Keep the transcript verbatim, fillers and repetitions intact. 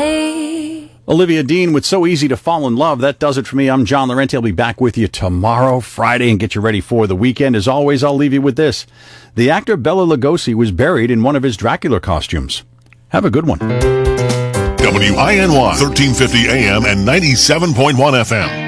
me. Olivia Dean with So Easy to Fall in Love. That does it for me. I'm John Laurenti. I'll be back with you tomorrow, Friday, and get you ready for the weekend. As always, I'll leave you with this. The actor Bela Lugosi was buried in one of his Dracula costumes. Have a good one. W I N Y, thirteen fifty A M and ninety-seven point one F M.